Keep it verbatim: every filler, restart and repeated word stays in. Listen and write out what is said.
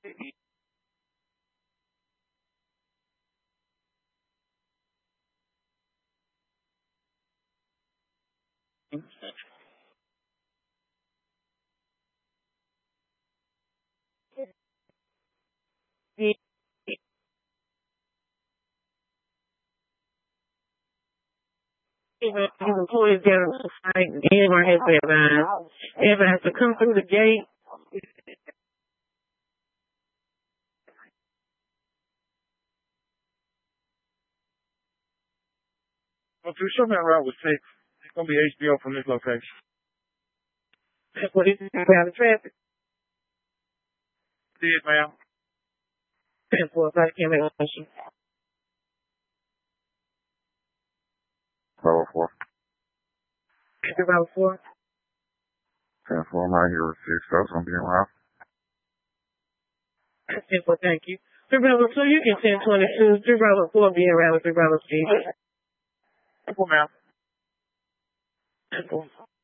Even employees down on the site, everyone has to arrive. Everyone has to come through the gate. Well, through something around with six, it's going to be H B O from this location. That's what it is around the traffic. See it, ma'am. ten four, I can't make a question. Level four. Level four. ten four, I'm right here with six. That's going to be around. ten four, thank you. three Bravo two, you can ten twenty-two. three Bravo four be around with three Bravo three. ten four, ma'am. ten four.